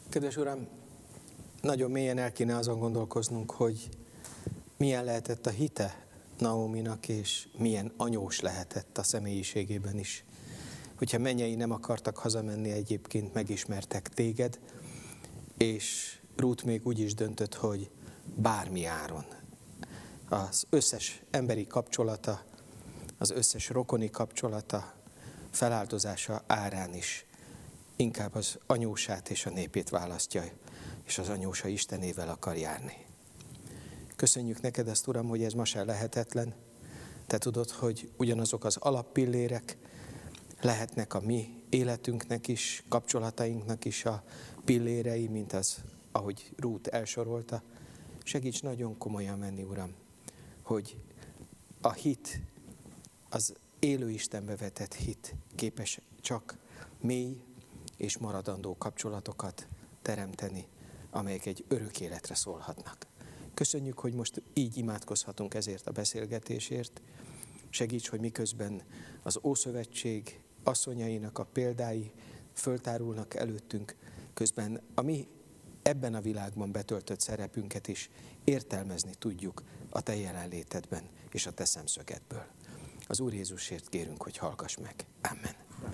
Kedves Uram, nagyon mélyen el kéne azon gondolkoznunk, hogy milyen lehetett a hite Naominak, és milyen anyós lehetett a személyiségében is. Hogyha mennyei nem akartak hazamenni, egyébként megismertek téged, és Rút még úgy is döntött, hogy bármi áron. Az összes emberi kapcsolata, az összes rokoni kapcsolata, feláldozása árán is inkább az anyósát és a népét választja, és az anyósa Istenével akar járni. Köszönjük neked ezt, Uram, hogy ez ma sem lehetetlen. Te tudod, hogy ugyanazok az alappillérek lehetnek a mi életünknek is, kapcsolatainknak is a pillérei, mint az, ahogy Rút elsorolta. Segíts nagyon komolyan menni, Uram, hogy a hit, az élő Istenbe vetett hit képes csak mély és maradandó kapcsolatokat teremteni, amelyek egy örök életre szólhatnak. Köszönjük, hogy most így imádkozhatunk ezért a beszélgetésért. Segíts, hogy miközben az Ószövetség asszonyainak a példái föltárulnak előttünk, közben a mi ebben a világban betöltött szerepünket is értelmezni tudjuk a te jelenlétedben és a te szemszögedből. Az Úr Jézusért kérünk, hogy hallgass meg. Amen.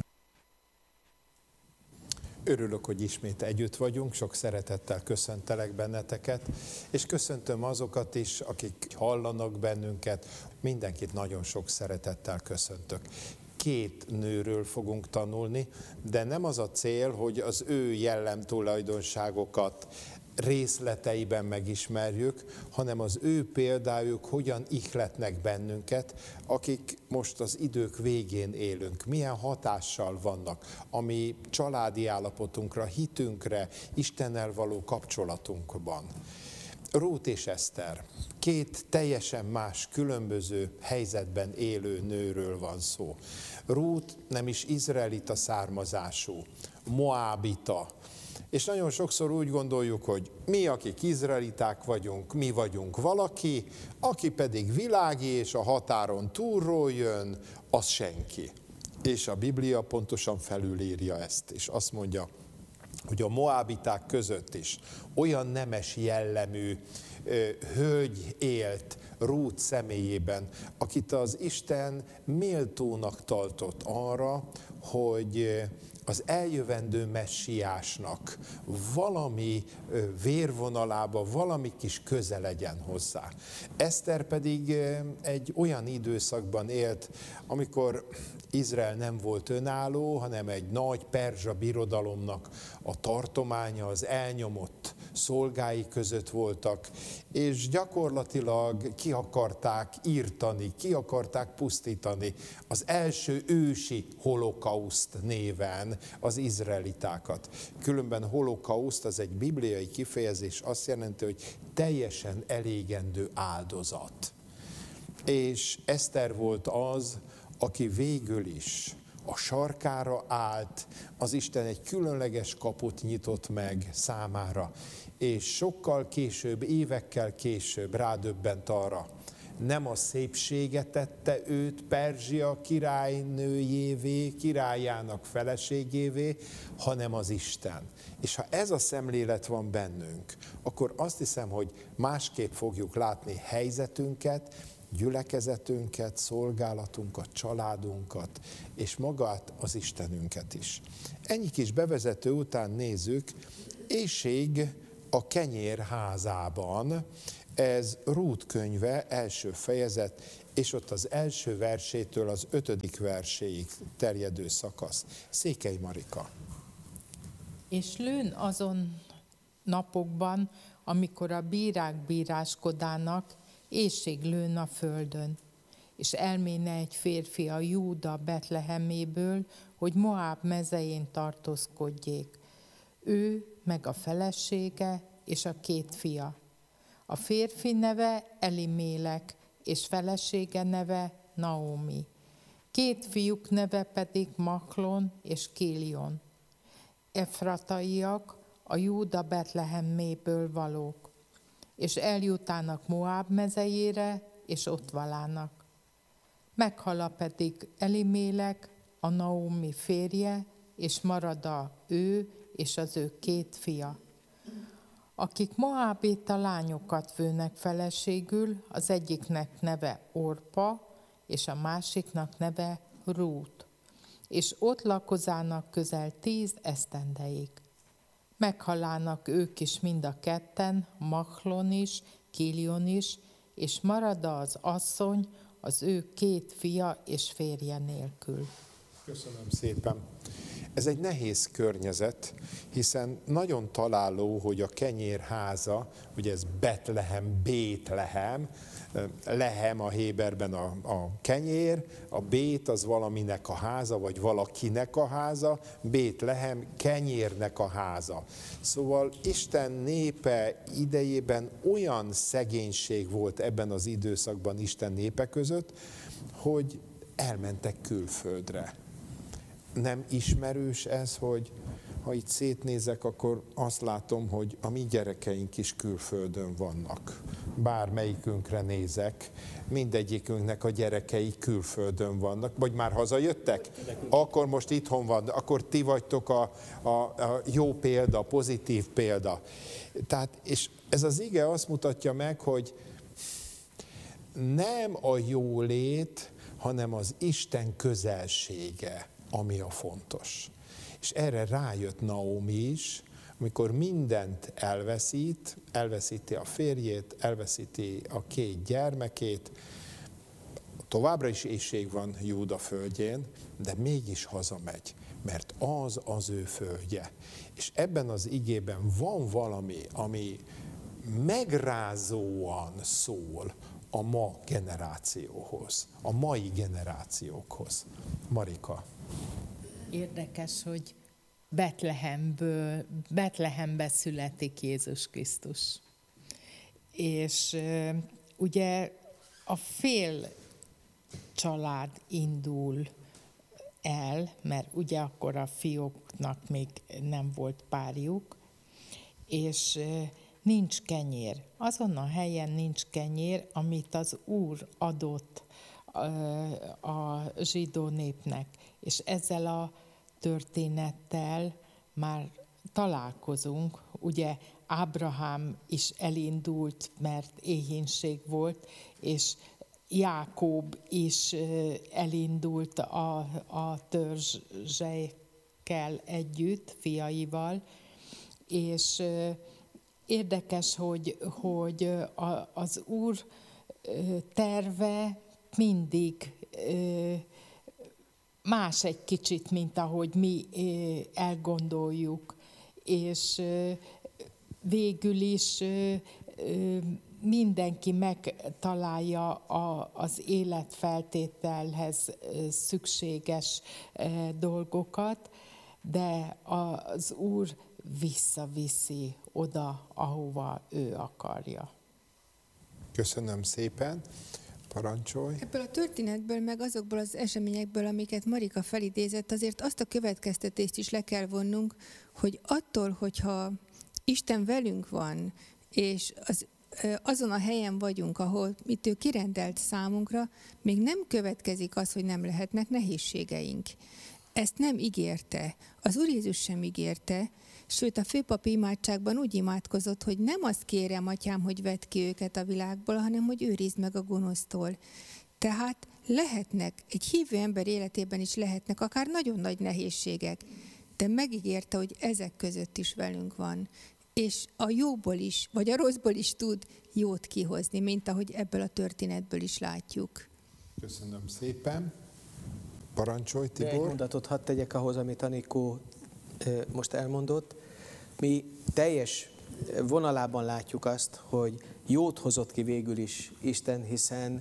Örülök, hogy ismét együtt vagyunk, sok szeretettel köszöntelek benneteket, és köszöntöm azokat is, akik hallanak bennünket, mindenkit nagyon sok szeretettel köszöntök. 2 nőről fogunk tanulni, de nem az a cél, hogy az ő jellemtulajdonságokat részleteiben megismerjük, hanem az ő példájuk hogyan ihletnek bennünket, akik most az idők végén élünk, milyen hatással vannak a mi családi állapotunkra, hitünkre, Istennel való kapcsolatunkban. Rút és Eszter, 2 teljesen más, különböző helyzetben élő nőről van szó. Rút nem is izraelita származású, moábita, és nagyon sokszor úgy gondoljuk, hogy mi, akik izraeliták vagyunk, mi vagyunk valaki, aki pedig világi és a határon túlról jön, az senki. És a Biblia pontosan felülírja ezt, és azt mondja, hogy a moábiták között is olyan nemes jellemű hölgy élt Rút személyében, akit az Isten méltónak tartott arra, hogy az eljövendő messiásnak valami vérvonalába, valami kis köze legyen hozzá. Eszter pedig egy olyan időszakban élt, amikor Izrael nem volt önálló, hanem egy nagy perzsa birodalomnak a tartománya, az elnyomott szolgái között voltak, és gyakorlatilag ki akarták írtani, ki akarták pusztítani az első ősi holokauszt néven az izraelitákat. Különben holokauszt az egy bibliai kifejezés, azt jelenti, hogy teljesen elégendő áldozat. És Eszter volt az, aki végül is a sarkára állt, az Isten egy különleges kaput nyitott meg számára, és sokkal később, évekkel később rádöbbent arra, nem a szépsége tette őt Perzsia királynőjévé, királyának feleségévé, hanem az Isten. És ha ez a szemlélet van bennünk, akkor azt hiszem, hogy másképp fogjuk látni helyzetünket, gyülekezetünket, szolgálatunkat, családunkat, és magát az Istenünket is. Ennyi kis bevezető után nézzük, éhség a kenyér házában, ez Rút könyve, első fejezet, és ott az első versétől az 5. verséig terjedő szakasz. Székely Marika. És lőn azon napokban, amikor a bírák bíráskodának, éhség lőn a földön, és elméne egy férfi a Júda Betleheméből, hogy Moáb mezején tartózkodjék. Ő meg a felesége és a 2 fia. A férfi neve Elimélek, és felesége neve Naomi. 2 fiúk neve pedig Machlon és Kilion. Efrataiak, a Júda Betleheméből valók, és eljutának Moáb mezejére, és ott valának. Meghala pedig Elimélek, a Naomi férje, és marad ő és az ő 2 fia. akik moábita lányokat vőnek feleségül, az egyiknek neve Orpa, és a másiknak neve Rút, és ott lakozának közel 10 esztendeig. Meghalának ők is mind a ketten, Machlon is, Kilion is, és marad az asszony az ő 2 fia és férje nélkül. Köszönöm szépen. Ez egy nehéz környezet, hiszen nagyon találó, hogy a kenyérháza, ugye ez Betlehem, Bétlehem, lehem a héberben a kenyér, a bét az valaminek a háza, vagy valakinek a háza, Bétlehem kenyérnek a háza. Szóval Isten népe idejében olyan szegénység volt ebben az időszakban Isten népe között, hogy elmentek külföldre. Nem ismerős ez, hogy ha itt szétnézek, akkor azt látom, hogy a mi gyerekeink is külföldön vannak. Bármelyikünkre nézek, mindegyikünknek a gyerekei külföldön vannak, vagy már hazajöttek? Akkor most itthon van, akkor ti vagytok a jó példa, a pozitív példa. Tehát, és ez az ige azt mutatja meg, hogy nem a jólét, hanem az Isten közelsége, ami a fontos. És erre rájött Naomi is, amikor mindent elveszíti a férjét, elveszíti a 2 gyermekét, továbbra is éhség van Júda földjén, de mégis hazamegy, mert az az ő földje. És ebben az igében van valami, ami megrázóan szól a ma generációhoz, a mai generációkhoz. Marika. Érdekes, hogy Betlehembe születik Jézus Krisztus. És ugye a fél család indul el, mert ugye akkor a fióknak még nem volt párjuk, és nincs kenyér. Azon a helyen nincs kenyér, amit az Úr adott a zsidó népnek. És ezzel a történettel már találkozunk. Ugye Ábrahám is elindult, mert éhínség volt, és Jákob is elindult a törzsekkel együtt, fiaival, és érdekes, hogy az Úr terve mindig más egy kicsit, mint ahogy mi elgondoljuk, és végül is mindenki megtalálja az életfeltételhez szükséges dolgokat, de az Úr visszaviszi oda, ahova ő akarja. Köszönöm szépen. Parancsolj. Ebből a történetből, meg azokból az eseményekből, amiket Marika felidézett, azért azt a következtetést is le kell vonnunk, hogy attól, hogyha Isten velünk van, és azon a helyen vagyunk, ahol itt ő kirendelt számunkra, még nem következik az, hogy nem lehetnek nehézségeink. Ezt nem ígérte. Az Úr Jézus sem ígérte, sőt a főpapi imádságban úgy imádkozott, hogy nem azt kérem, Atyám, hogy vedd ki őket a világból, hanem hogy őrizd meg a gonosztól. Tehát lehetnek, egy hívő ember életében is lehetnek akár nagyon nagy nehézségek, de megígérte, hogy ezek között is velünk van. És a jóból is, vagy a rosszból is tud jót kihozni, mint ahogy ebből a történetből is látjuk. Köszönöm szépen. Parancsolj, Egy Tibor. mondatot hadd tegyek ahhoz, amit Anikó most elmondott. Mi teljes vonalában látjuk azt, hogy jót hozott ki végül is Isten, hiszen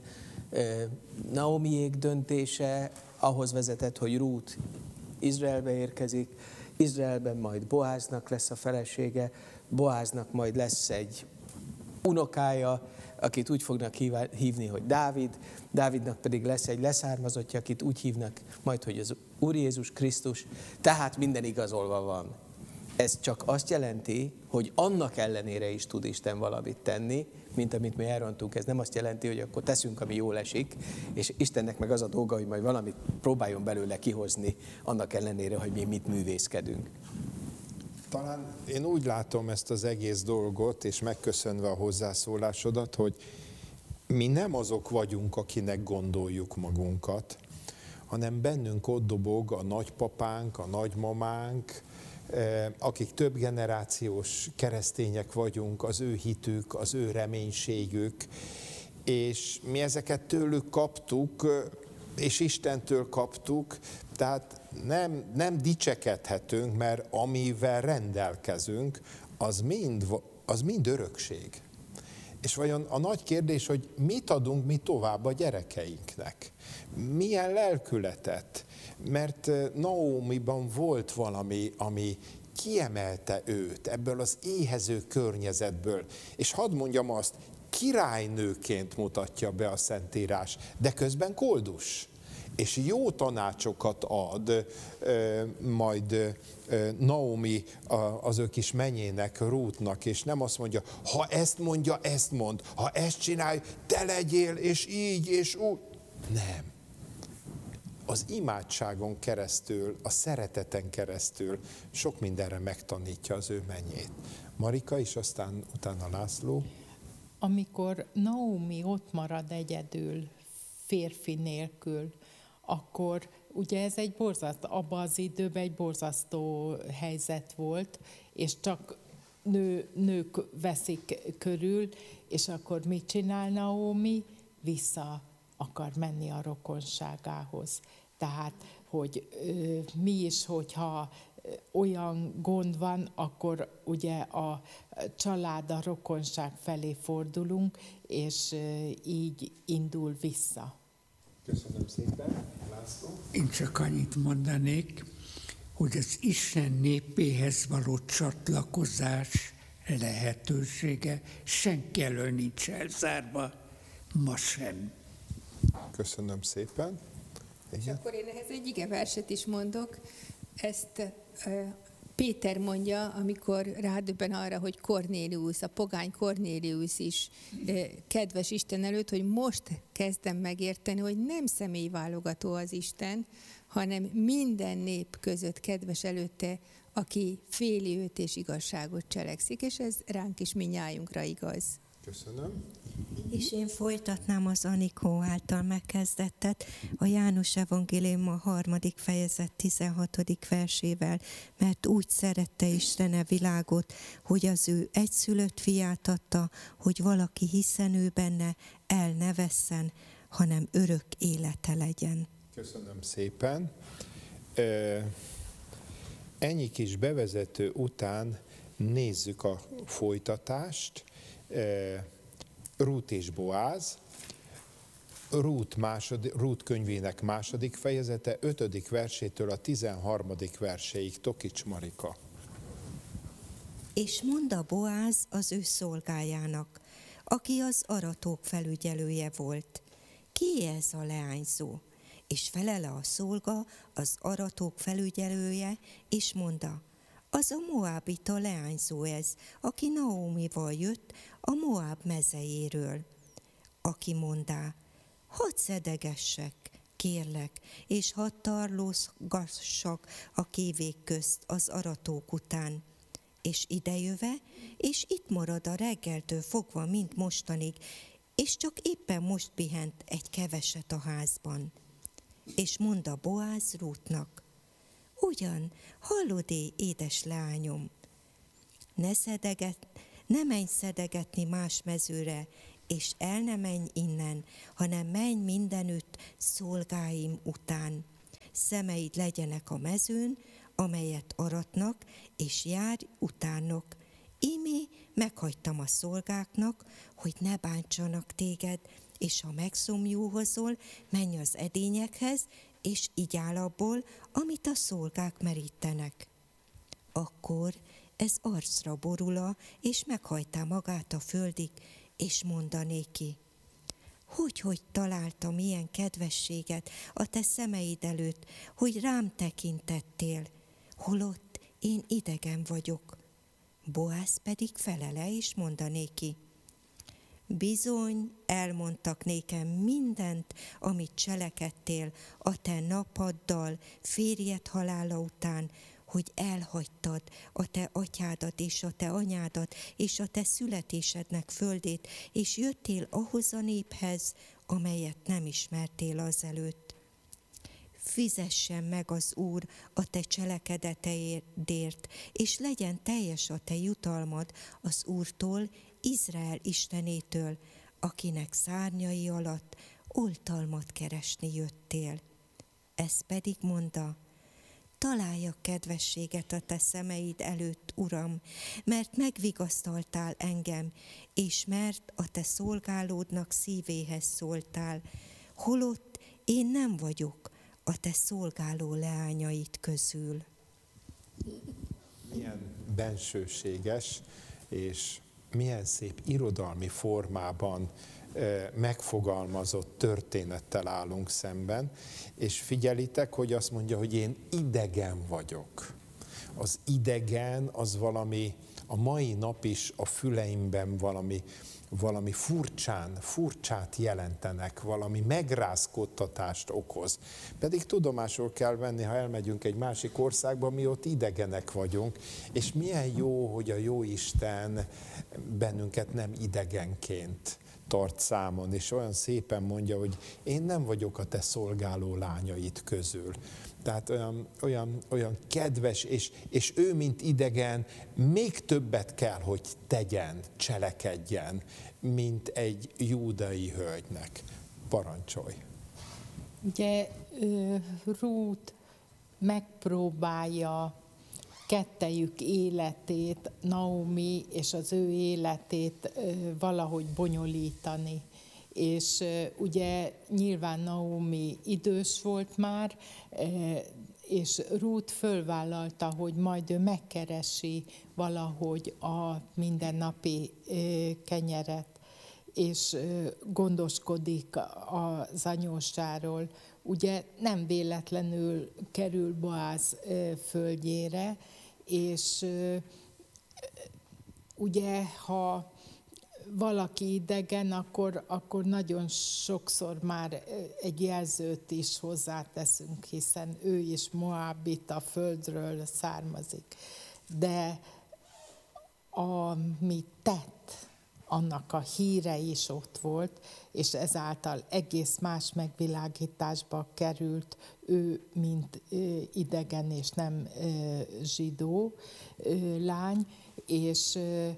Naomiék döntése ahhoz vezetett, hogy Rút Izraelbe érkezik, Izraelben majd Boáznak lesz a felesége, Boáznak majd lesz egy unokája, akit úgy fognak hívni, hogy Dávid, Dávidnak pedig lesz egy leszármazottja, akit úgy hívnak majd, hogy az Úr Jézus Krisztus, tehát minden igazolva van. Ez csak azt jelenti, hogy annak ellenére is tud Isten valamit tenni, mint amit mi elrontunk. Ez nem azt jelenti, hogy akkor teszünk, ami jól esik, és Istennek meg az a dolga, hogy majd valamit próbáljon belőle kihozni, annak ellenére, hogy mi mit művészkedünk. Talán én úgy látom ezt az egész dolgot, és megköszönve a hozzászólásodat, hogy mi nem azok vagyunk, akinek gondoljuk magunkat, hanem bennünk ott dobog a nagypapánk, a nagymamánk, akik több generációs keresztények vagyunk, az ő hitük, az ő reménységük, és mi ezeket tőlük kaptuk, és Istentől kaptuk, tehát nem dicsekedhetünk, mert amivel rendelkezünk, az mind örökség. És vajon a nagy kérdés, hogy mit adunk mi tovább a gyerekeinknek? Milyen lelkületet? Mert Naómiban volt valami, ami kiemelte őt ebből az éhező környezetből. És hadd mondjam azt, királynőként mutatja be a Szentírás, de közben koldus. És jó tanácsokat ad majd Naomi az ő kis menyének, Rútnak, és nem azt mondja, ha ezt mondja, ezt mond, ha ezt csinálj, te legyél, és így, és úgy. Nem. Az imádságon keresztül, a szereteten keresztül sok mindenre megtanítja az ő menyét. Marika, és aztán utána László. Amikor Naomi ott marad egyedül, férfi nélkül, akkor ugye ez egy abban az időben egy borzasztó helyzet volt, és csak nők veszik körül, és akkor mit csinál Naomi? Vissza akar menni a rokonságához. Tehát, hogy mi is, hogyha olyan gond van, akkor ugye a család, a rokonság felé fordulunk, és így indul vissza. Köszönöm szépen. László? Én csak annyit mondanék, hogy az Isten népéhez való csatlakozás lehetősége senki elől nincs elzárva, ma sem. Köszönöm szépen. És akkor én ehhez egy igeverset is mondok. Ezt Péter mondja, amikor rádöbben arra, hogy Kornélius, a pogány Kornélius is kedves Isten előtt, hogy most kezdem megérteni, hogy nem személyválogató az Isten, hanem minden nép között kedves előtte, aki féli őt és igazságot cselekszik, és ez ránk is minnyájunkra igaz. Köszönöm. És én folytatnám az Anikó által megkezdettet, a János Evangélium a 3. fejezet 16. versével, mert úgy szerette Isten a világot, hogy az ő egyszülött fiát adta, hogy valaki hiszen ő benne el ne vesszen, hanem örök élete legyen. Köszönöm szépen. Ennyi kis bevezető után nézzük a folytatást. Rút és Boáz, Rút könyvének 2. fejezete, 5. versétől a 13. verséig. Tokics Marika. És mondta Boáz az ő szolgájának, aki az aratók felügyelője volt. Ki ez a leányzó? És felele a szolga, az aratók felügyelője, és mondta, az a moábita leányzó ez, aki Naómival jött a Moáb mezejéről. Aki mondá, hadd szedegessek, kérlek, és hadd tarlózgassak a kévék közt az aratók után. És idejöve, és itt marad a reggeltől fogva, mint mostanig, és csak éppen most pihent egy keveset a házban. És mondta Boáz Rútnak, ugyan, hallod-e, édes leányom, ne menj szedegetni más mezőre, és el ne menj innen, hanem menj mindenütt szolgáim után. Szemeid legyenek a mezőn, amelyet aratnak, és járj utánok. Ímé meghagytam a szolgáknak, hogy ne bántsanak téged, és ha megszomjúhozol, menj az edényekhez, és igyál abból, amit a szolgák merítenek. Akkor ez arcra borula, és meghajtá magát a földig, és mondanéki, hogy találtam ilyen kedvességet a te szemeid előtt, hogy rám tekintettél, holott én idegen vagyok. Boáz pedig felele, és mondanéki, bizony, elmondtak nékem mindent, amit cselekedtél a te napaddal, férjed halála után, hogy elhagytad a te atyádat és a te anyádat és a te születésednek földét, és jöttél ahhoz a néphez, amelyet nem ismertél azelőtt. Fizessen meg az Úr a te cselekedeteidért, és legyen teljes a te jutalmad az Úrtól, Izrael Istenétől, akinek szárnyai alatt oltalmat keresni jöttél. Ez pedig mondta: találjak kedvességet a te szemeid előtt, Uram, mert megvigasztaltál engem, és mert a te szolgálódnak szívéhez szóltál, holott én nem vagyok a te szolgáló leányaid közül. Milyen bensőséges és milyen szép irodalmi formában megfogalmazott történettel állunk szemben, és figyelitek, hogy azt mondja, hogy én idegen vagyok. Az idegen az valami, a mai nap is a füleimben valami furcsát jelentenek, valami megrázkódtatást okoz. Pedig tudomásul kell venni, ha elmegyünk egy másik országba, mi ott idegenek vagyunk, és milyen jó, hogy a Jóisten bennünket nem idegenként tart számon, és olyan szépen mondja, hogy én nem vagyok a te szolgáló lányaid közül. Tehát olyan kedves, és ő, mint idegen, még többet kell, hogy tegyen, cselekedjen, mint egy júdai hölgynek. Parancsolj! Ugye Rút megpróbálja kettejük életét, Naomi és az ő életét valahogy bonyolítani. És ugye nyilván Naomi idős volt már, és Rút fölvállalta, hogy majd ő megkeresi valahogy a mindennapi kenyeret, és gondoskodik az anyósáról. Ugye nem véletlenül kerül Boáz földjére, és ugye ha valaki idegen, akkor nagyon sokszor már egy jelzőt is hozzáteszünk, hiszen ő is moábita földről származik. De amit tett, annak a híre is ott volt, és ezáltal egész más megvilágításba került ő, mint idegen és nem zsidó lány, és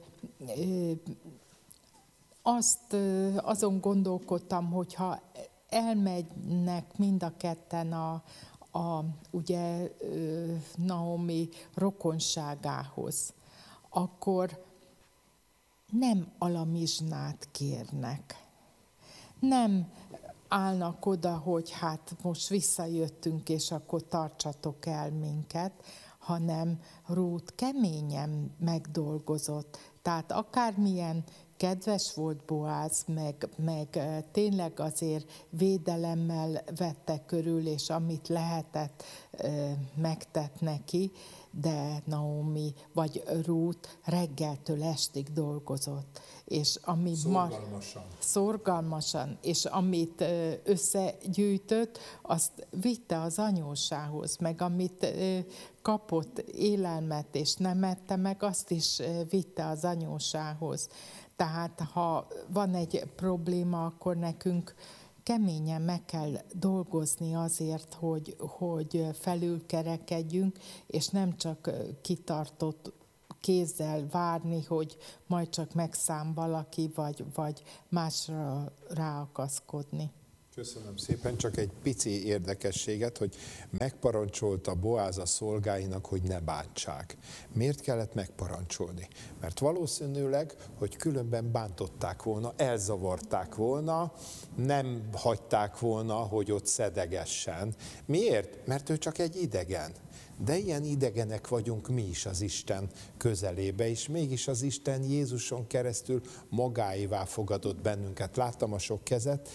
azon gondolkodtam, hogyha elmegynek mind a ketten ugye Naomi rokonságához, akkor nem alamizsnát kérnek. Nem állnak oda, hogy hát most visszajöttünk, és akkor tartsatok el minket, hanem Rút keményen megdolgozott. Tehát akármilyen kedves volt Boáz, meg tényleg azért védelemmel vette körül, és amit lehetett, megtett neki, de Naomi vagy Rút reggeltől estig dolgozott. És ami szorgalmasan, és amit összegyűjtött, azt vitte az anyósához, meg amit kapott élelmet, és nem ette meg, azt is vitte az anyósához. Tehát ha van egy probléma, akkor nekünk keményen meg kell dolgozni azért, hogy felülkerekedjünk, és nem csak kitartott kézzel várni, hogy majd csak megszám valaki, vagy másra ráakaszkodni. Köszönöm szépen, csak egy pici érdekességet, hogy megparancsolta Boáz a szolgáinak, hogy ne bántsák. Miért kellett megparancsolni? Mert valószínűleg, hogy különben bántották volna, elzavarták volna, nem hagyták volna, hogy ott szedegessen. Miért? Mert ő csak egy idegen. De ilyen idegenek vagyunk mi is az Isten közelébe, és mégis az Isten Jézuson keresztül magáévá fogadott bennünket. Láttam a sok kezet,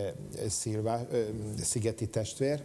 Szigeti testvér.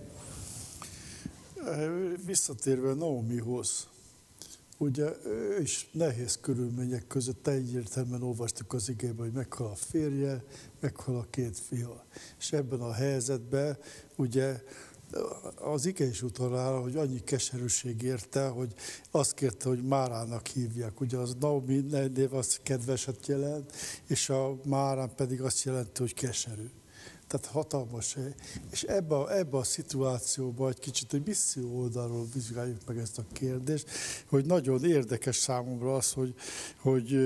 Visszatérve Naomihoz, ugye ő is nehéz körülmények között egyértelműen olvastuk az igében, hogy meghal a férje, meghal a két fia. És ebben a helyzetben ugye az ige is utal rá, hogy annyi keserűség érte, hogy azt kérte, hogy Márának hívják. Ugye az Naomi név az kedveset jelent, és a Márán pedig azt jelenti, hogy keserű. Tehát hatalmas hely. És ebbe a szituációban egy kicsit egy misszió oldalról vizsgáljuk meg ezt a kérdést, hogy nagyon érdekes számomra az, hogy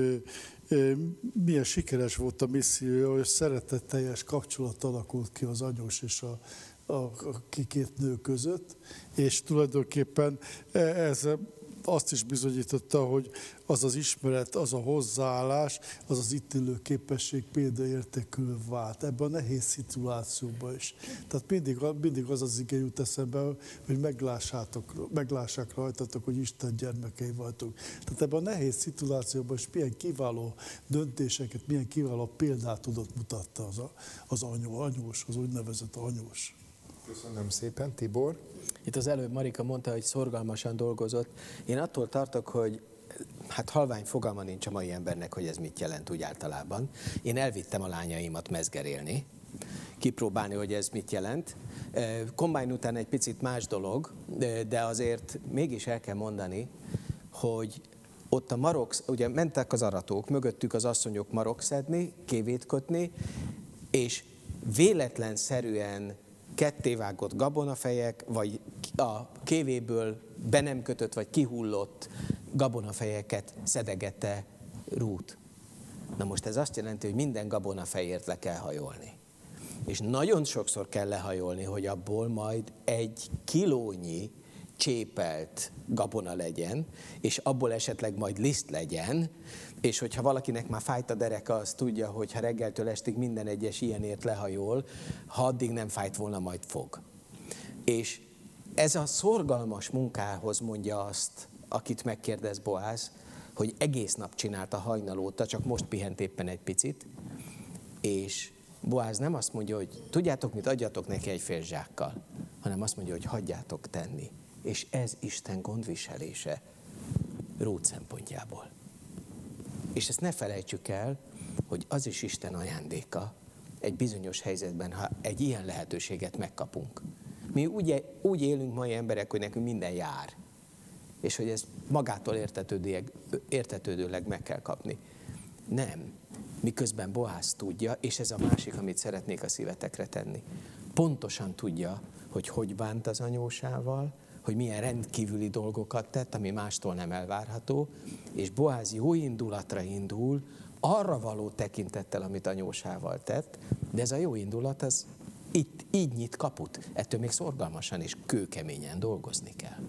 milyen sikeres volt a misszió, hogy szeretetteljes kapcsolat alakult ki az anyós és a két nő között, és tulajdonképpen ez azt is bizonyította, hogy az az ismeret, az a hozzáállás, az az itt ülő képesség példaértékű vált ebben a nehéz szituációban is. Tehát mindig az az ige jut eszembe, hogy meglássák rajtatok, hogy Isten gyermekei vagytok. Tehát ebben a nehéz szituációban is milyen kiváló döntéseket, milyen kiváló példát tudott mutatta az anyós, az úgynevezett anyós. Köszönöm szépen, Tibor. Itt az előbb Marika mondta, hogy szorgalmasan dolgozott. Én attól tartok, hogy hát halvány fogalma nincs a mai embernek, hogy ez mit jelent úgy általában. Én elvittem a lányaimat mezgerélni, kipróbálni, hogy ez mit jelent. Kombány után egy picit más dolog, de azért mégis el kell mondani, hogy ott a marok, ugye mentek az aratók, mögöttük az asszonyok marok szedni, kévét kötni, és véletlenszerűen kettévágott gabonafejek, vagy a kévéből be nem kötött, vagy kihullott gabonafejeket szedegette Rút. Na most ez azt jelenti, hogy minden gabonafejért le kell hajolni. És nagyon sokszor kell lehajolni, hogy abból majd 1 kilónyi csépelt gabona legyen, és abból esetleg majd liszt legyen, és hogyha valakinek már fájt a dereka, az tudja, hogy ha reggeltől estig minden egyes ilyenért lehajol, ha addig nem fájt volna, majd fog. És ez a szorgalmas munkához mondja azt, akit megkérdez Boáz, hogy egész nap csinálta hajnal óta, csak most pihent éppen egy picit, és Boáz nem azt mondja, hogy tudjátok mit, adjatok neki egy fél zsákkal, hanem azt mondja, hogy hagyjátok tenni. És ez Isten gondviselése Rút szempontjából. És ezt ne felejtsük el, hogy az is Isten ajándéka egy bizonyos helyzetben, ha egy ilyen lehetőséget megkapunk. Mi úgy élünk mai emberek, hogy nekünk minden jár, és hogy ezt magától értetődőleg meg kell kapni. Nem. Miközben Boáz tudja, és ez a másik, amit szeretnék a szívetekre tenni. Pontosan tudja, hogy bánt az anyósával, hogy milyen rendkívüli dolgokat tett, ami mástól nem elvárható, és Boáz jó indulatra indul, arra való tekintettel, amit anyósával tett, de ez a jó indulat, az így nyit kaput. Ettől még szorgalmasan és kőkeményen dolgozni kell.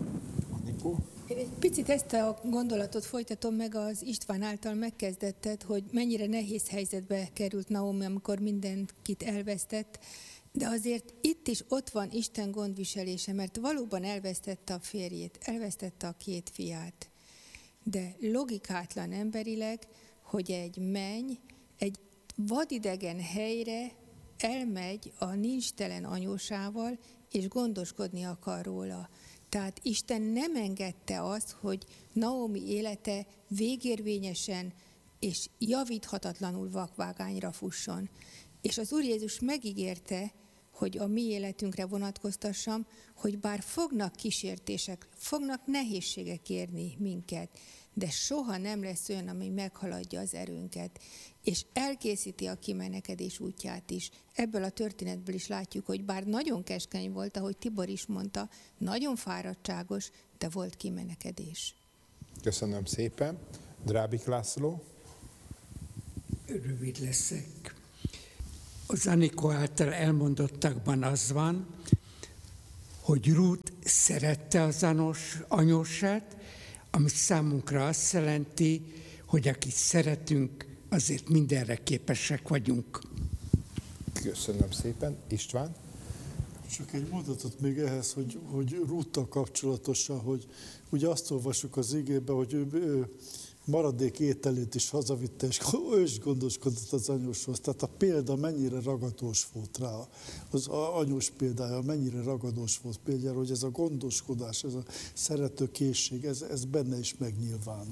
Én egy picit ezt a gondolatot folytatom meg az István által megkezdettet, hogy mennyire nehéz helyzetbe került Naomi, amikor mindenkit elvesztett, de azért itt is ott van Isten gondviselése, mert valóban elvesztette a férjét, elvesztette a 2 fiát. De logikátlan emberileg, hogy egy menny egy vadidegen helyre elmegy a nincstelen anyósával, és gondoskodni akar róla. Tehát Isten nem engedte azt, hogy Naomi élete végérvényesen és javíthatatlanul vakvágányra fusson. És az Úr Jézus megígérte, hogy a mi életünkre vonatkoztassam, hogy bár fognak kísértések, fognak nehézségek érni minket, de soha nem lesz olyan, ami meghaladja az erőnket, és elkészíti a kimenekedés útját is. Ebből a történetből is látjuk, hogy bár nagyon keskeny volt, ahogy Tibor is mondta, nagyon fáradtságos, de volt kimenekedés. Köszönöm szépen. Drábik László. Rövid leszek. Az Anikó által elmondottakban az van, hogy Rút szerette az anyósát, ami számunkra azt jelenti, hogy akit szeretünk, azért mindenre képesek vagyunk. Köszönöm szépen. István? Csak egy mondatot még ehhez, hogy Rúttal kapcsolatosan, hogy ugye azt olvassuk az igében, hogy ő maradék ételét is hazavitte, és ő is gondoskodott az anyóshoz. Tehát a példa mennyire ragadós volt rá, az anyós példája mennyire ragadós volt például, hogy ez a gondoskodás, ez a szeretőkészség, ez benne is megnyilvánul.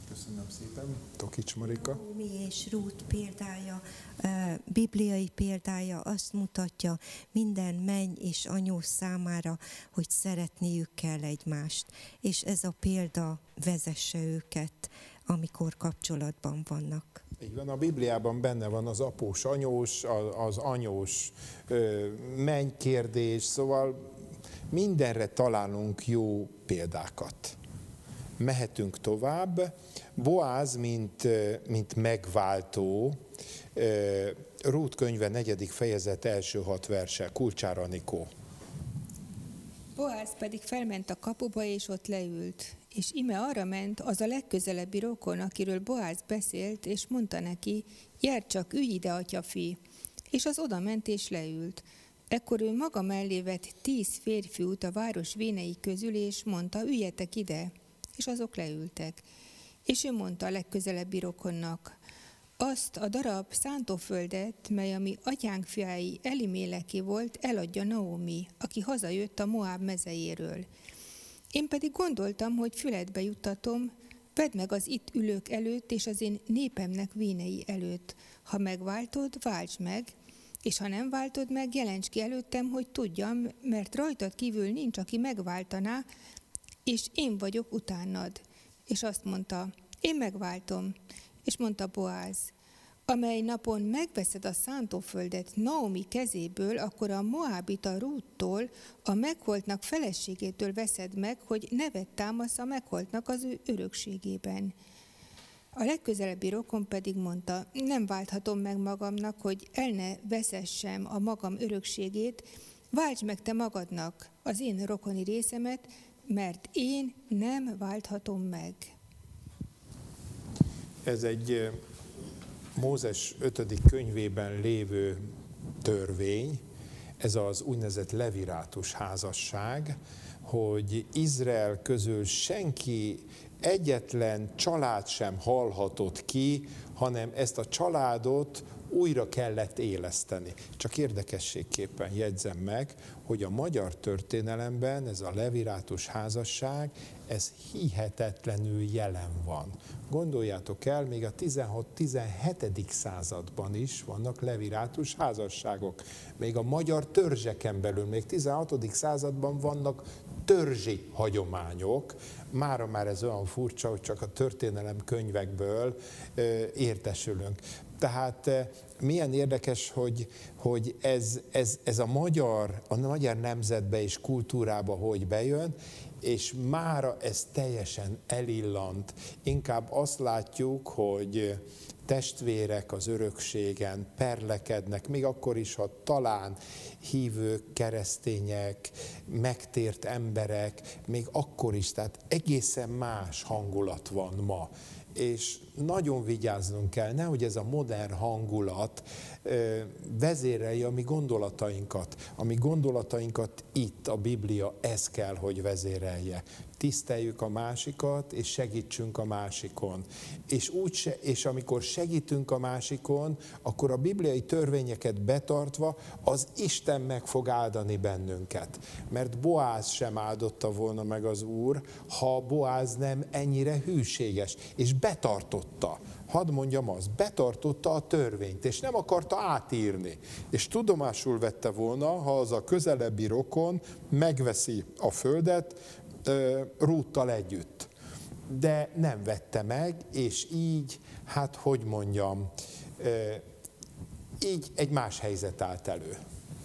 Köszönöm szépen. Tokics Marika. Naomi és Rút példája, bibliai példája azt mutatja minden menny és anyós számára, hogy szeretniük kell egymást. És ez a példa vezesse őket, amikor kapcsolatban vannak. Így van, a Bibliában benne van az após, anyós, az anyós menny kérdés, szóval mindenre találunk jó példákat. Mehetünk tovább. Boáz, mint megváltó, Rút könyve 4. fejezet első 6 verse, kulcsára Anikó. Boáz pedig felment a kapuba, és ott leült. És ime arra ment az a legközelebbi rokon, akiről Boáz beszélt, és mondta neki, járj csak, ülj ide, atyafi. És az oda ment és leült. Ekkor ő maga mellé vett 10 férfiút a város vénei közül, és mondta, üljetek ide. És azok leültek. És ő mondta a legközelebbi rokonnak, azt a darab szántóföldet, mely a mi atyánk fiái Eliméleké volt, eladja Naomi, aki hazajött a Moáb mezejéről. Én pedig gondoltam, hogy füledbe juttatom, vedd meg az itt ülők előtt, és az én népemnek vénei előtt. Ha megváltod, váltsd meg, és ha nem váltod meg, jelents ki előttem, hogy tudjam, mert rajtad kívül nincs, aki megváltaná, és én vagyok utánad. És azt mondta, én megváltom. És mondta Boáz, amely napon megveszed a szántóföldet Naomi kezéből, akkor a moábita Rúttól, a megholtnak feleségétől veszed meg, hogy nevet támasz a megholtnak az ő örökségében. A legközelebbi rokon pedig mondta, nem válthatom meg magamnak, hogy el ne veszessem a magam örökségét, váltsd meg te magadnak az én rokoni részemet, mert én nem válthatom meg. Ez egy Mózes 5. könyvében lévő törvény, ez az úgynevezett levirátus házasság, hogy Izrael közül senki, egyetlen család sem halhatott ki, hanem ezt a családot újra kellett éleszteni. Csak érdekességképpen jegyzem meg, hogy a magyar történelemben ez a levirátus házasság, ez hihetetlenül jelen van. Gondoljátok el, még a 16-17. században is vannak levirátus házasságok. Még a magyar törzseken belül, még 16. században vannak törzsi hagyományok. Mára már ez olyan furcsa, hogy csak a történelem könyvekből értesülünk. Tehát milyen érdekes, hogy ez a magyar nemzetbe és kultúrába hogy bejön, és mára ez teljesen elillant. Inkább azt látjuk, hogy testvérek az örökségen perlekednek, még akkor is, ha talán hívők, keresztények, megtért emberek, még akkor is, tehát egészen más hangulat van ma. És nagyon vigyáznunk kell, nehogy ez a modern hangulat vezérelje a mi gondolatainkat. A mi gondolatainkat itt a Biblia, ez kell, hogy vezérelje. Tiszteljük a másikat, és segítsünk a másikon. És amikor segítünk a másikon, akkor a bibliai törvényeket betartva az Isten meg fog áldani bennünket. Mert Boáz sem áldotta volna meg az Úr, ha Boáz nem ennyire hűséges, és betartotta. Hadd mondjam azt, betartotta a törvényt, és nem akarta átírni. És tudomásul vette volna, ha az a közelebbi rokon megveszi a földet, Rúttal együtt. De nem vette meg, és így, hát hogy mondjam, így egy más helyzet állt elő.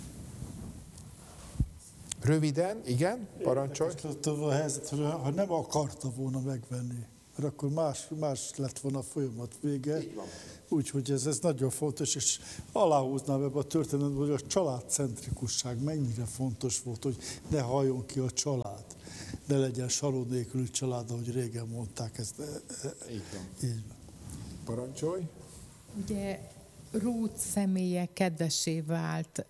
Röviden, igen, parancsolj. A helyzet, hogy ha nem akarta volna megvenni, mert akkor más lett volna a folyamat vége. Úgyhogy ez nagyon fontos, és aláhúznám ebbe a történetben, hogy a családcentrikusság mennyire fontos volt, hogy ne halljon ki a család. Ne legyen saró nélküli család, ahogy régen mondták ezt. Így van. Parancsolj. Ugye Rút személye kedvessé vált